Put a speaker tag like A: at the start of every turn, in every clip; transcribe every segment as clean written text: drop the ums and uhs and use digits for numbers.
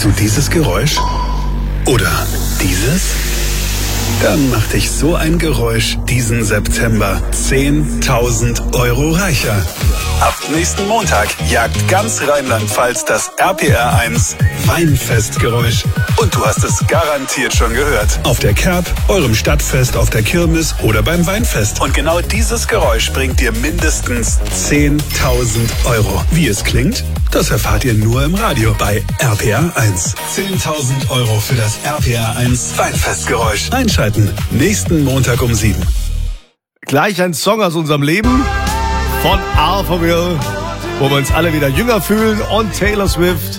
A: Kennst du dieses Geräusch? Oder dieses? Dann macht dich so ein Geräusch diesen September 10.000 Euro reicher. Ab nächsten Montag jagt ganz Rheinland-Pfalz das RPR 1 Weinfestgeräusch. Und du hast es garantiert schon gehört. Auf der Kerb, eurem Stadtfest, auf der Kirmes oder beim Weinfest. Und genau dieses Geräusch bringt dir mindestens 10.000 Euro. Wie es klingt, das erfahrt ihr nur im Radio bei RPR 1. 10.000 Euro für das RPR 1 Weinfestgeräusch. Einschalten, nächsten Montag um 7.
B: Gleich ein Song aus unserem Leben von Alphaville, wo wir uns alle wieder jünger fühlen, und Taylor Swift.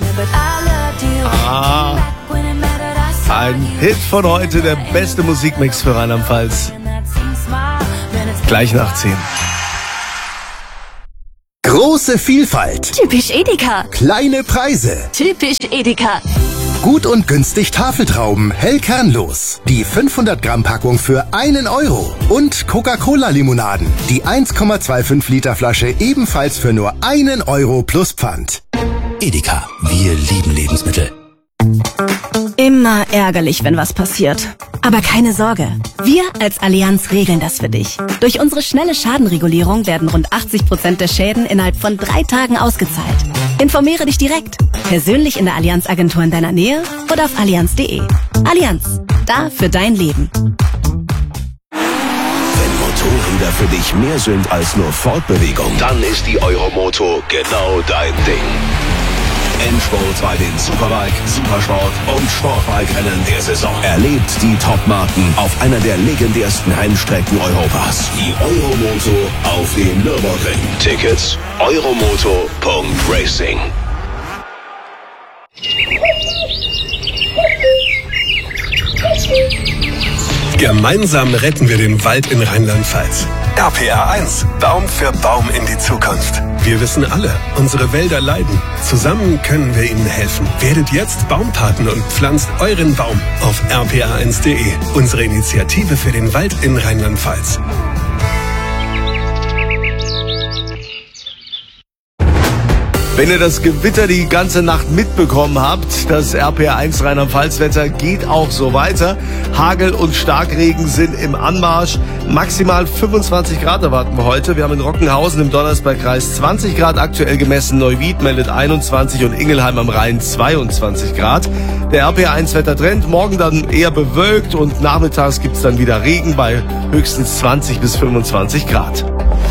B: Ein Hit von heute, der beste Musikmix für Rheinland-Pfalz. Gleich nach 10.
C: Große Vielfalt.
D: Typisch Edeka.
C: Kleine Preise.
D: Typisch Edeka.
C: Gut und günstig Tafeltrauben, hell kernlos. Die 500 Gramm Packung für 1 Euro. Und Coca-Cola-Limonaden. Die 1,25 Liter Flasche ebenfalls für nur 1 Euro plus Pfand.
E: Edeka, wir lieben Lebensmittel.
D: Immer ärgerlich, wenn was passiert. Aber keine Sorge. Wir als Allianz regeln das für dich. Durch unsere schnelle Schadenregulierung werden rund 80% der Schäden innerhalb von 3 Tagen ausgezahlt. Informiere dich direkt. Persönlich in der Allianz-Agentur in deiner Nähe oder auf allianz.de. Allianz. Da für dein Leben.
E: Wenn Motorräder für dich mehr sind als nur Fortbewegung, dann ist die Euromoto genau dein Ding. Endspurt bei den Superbike, Supersport und Sportbike-Rennen der Saison. Erlebt die Top-Marken auf einer der legendärsten Rennstrecken Europas. Die Euromoto auf dem Nürburgring. Tickets euromoto.racing.
A: Gemeinsam retten wir den Wald in Rheinland-Pfalz. RPR 1, Baum für Baum in die Zukunft. Wir wissen alle, unsere Wälder leiden. Zusammen können wir ihnen helfen. Werdet jetzt Baumpaten und pflanzt euren Baum auf rpr1.de. Unsere Initiative für den Wald in Rheinland-Pfalz.
B: Wenn ihr das Gewitter die ganze Nacht mitbekommen habt, das RPR1 Rheinland-Pfalz-Wetter geht auch so weiter. Hagel und Starkregen sind im Anmarsch. Maximal 25 Grad erwarten wir heute. Wir haben in Rockenhausen im Donnersbergkreis 20 Grad aktuell gemessen. Neuwied meldet 21 und Ingelheim am Rhein 22 Grad. Der RPR1-Wettertrend, morgen dann eher bewölkt und nachmittags gibt's dann wieder Regen bei höchstens 20 bis 25 Grad.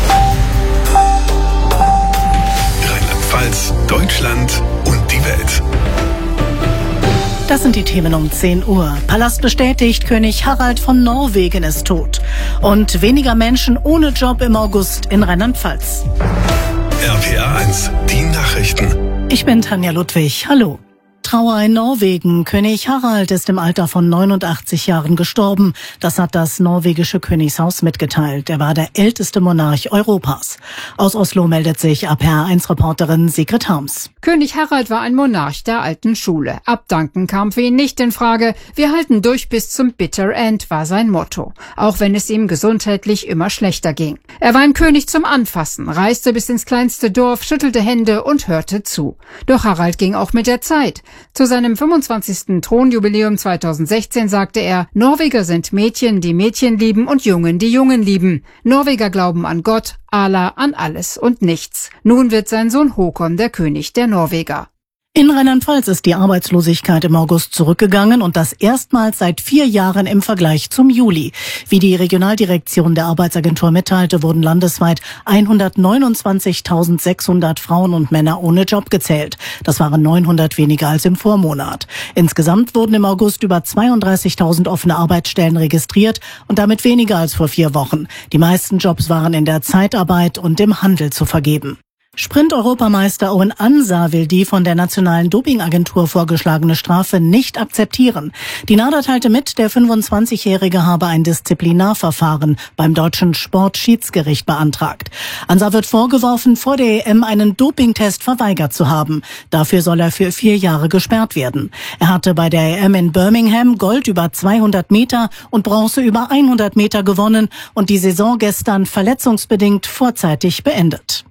A: Deutschland und die Welt.
F: Das sind die Themen um 10 Uhr. Palast bestätigt, König Harald von Norwegen ist tot. Und weniger Menschen ohne Job im August in Rheinland-Pfalz.
A: RPR 1, die Nachrichten.
F: Ich bin Tanja Ludwig. Hallo. Trauer in Norwegen. König Harald ist im Alter von 89 Jahren gestorben. Das hat das norwegische Königshaus mitgeteilt. Er war der älteste Monarch Europas. Aus Oslo meldet sich RPR1-Reporterin Sigrid Harms.
G: König Harald war ein Monarch der alten Schule. Abdanken kam für ihn nicht in Frage. Wir halten durch bis zum Bitter End, war sein Motto. Auch wenn es ihm gesundheitlich immer schlechter ging. Er war ein König zum Anfassen, reiste bis ins kleinste Dorf, schüttelte Hände und hörte zu. Doch Harald ging auch mit der Zeit. Zu seinem 25. Thronjubiläum 2016 sagte er, Norweger sind Mädchen, die Mädchen lieben und Jungen, die Jungen lieben. Norweger glauben an Gott, Allah, an alles und nichts. Nun wird sein Sohn Håkon der König der Norweger.
F: In Rheinland-Pfalz ist die Arbeitslosigkeit im August zurückgegangen und das erstmals seit 4 Jahren im Vergleich zum Juli. Wie die Regionaldirektion der Arbeitsagentur mitteilte, wurden landesweit 129.600 Frauen und Männer ohne Job gezählt. Das waren 900 weniger als im Vormonat. Insgesamt wurden im August über 32.000 offene Arbeitsstellen registriert und damit weniger als vor 4 Wochen. Die meisten Jobs waren in der Zeitarbeit und im Handel zu vergeben. Sprint-Europameister Owen Ansa will die von der Nationalen Dopingagentur vorgeschlagene Strafe nicht akzeptieren. Die NADA teilte mit, der 25-Jährige habe ein Disziplinarverfahren beim deutschen Sportschiedsgericht beantragt. Ansa wird vorgeworfen, vor der EM einen Dopingtest verweigert zu haben. Dafür soll er für 4 Jahre gesperrt werden. Er hatte bei der EM in Birmingham Gold über 200 Meter und Bronze über 100 Meter gewonnen und die Saison gestern verletzungsbedingt vorzeitig beendet.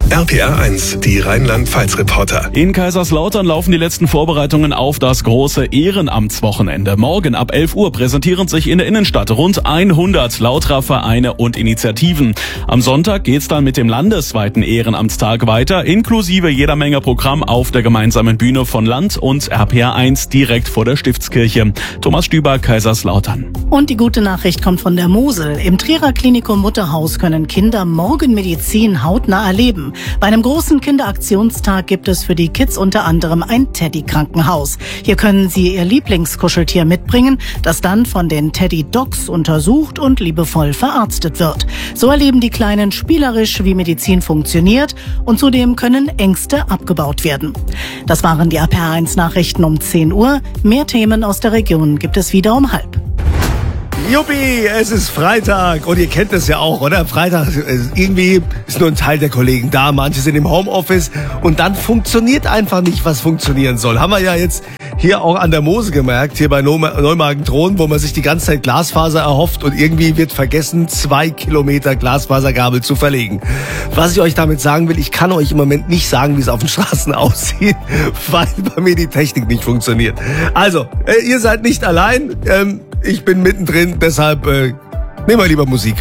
A: RPR 1, die Rheinland-Pfalz-Reporter.
H: In Kaiserslautern laufen die letzten Vorbereitungen auf das große Ehrenamtswochenende. Morgen ab 11 Uhr präsentieren sich in der Innenstadt rund 100 Lautra-Vereine und Initiativen. Am Sonntag geht's dann mit dem landesweiten Ehrenamtstag weiter, inklusive jeder Menge Programm auf der gemeinsamen Bühne von Land und RPR 1 direkt vor der Stiftskirche. Thomas Stüber, Kaiserslautern.
F: Und die gute Nachricht kommt von der Mosel. Im Trierer Klinikum Mutterhaus können Kinder morgen Medizin hautnah erleben. Bei einem großen Kinderaktionstag gibt es für die Kids unter anderem ein Teddy-Krankenhaus. Hier können sie ihr Lieblingskuscheltier mitbringen, das dann von den Teddy-Docs untersucht und liebevoll verarztet wird. So erleben die Kleinen spielerisch, wie Medizin funktioniert, und zudem können Ängste abgebaut werden. Das waren die RPR 1 Nachrichten um 10 Uhr. Mehr Themen aus der Region gibt es wieder um 12:30.
B: Juppie, es ist Freitag und ihr kennt es ja auch, oder? Freitag irgendwie ist nur ein Teil der Kollegen da, manche sind im Homeoffice und dann funktioniert einfach nicht, was funktionieren soll. Haben wir ja jetzt hier auch an der Mose gemerkt, hier bei Neumagen-Thron, wo man sich die ganze Zeit Glasfaser erhofft und irgendwie wird vergessen, 2 Kilometer Glasfaserkabel zu verlegen. Was ich euch damit sagen will, ich kann euch im Moment nicht sagen, wie es auf den Straßen aussieht, weil bei mir die Technik nicht funktioniert. Also, ihr seid nicht allein, ich bin mittendrin, deshalb nehmen wir lieber Musik.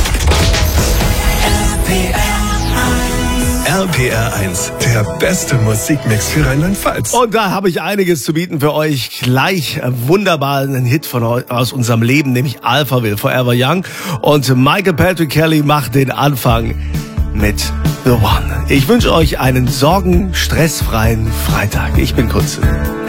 A: RPR 1, der beste Musikmix für Rheinland-Pfalz.
B: Und da habe ich einiges zu bieten für euch. Gleich wunderbar einen Hit aus unserem Leben, nämlich Alphaville, Forever Young. Und Michael Patrick Kelly macht den Anfang mit The One. Ich wünsche euch einen sorgenstressfreien Freitag. Ich bin Kunze.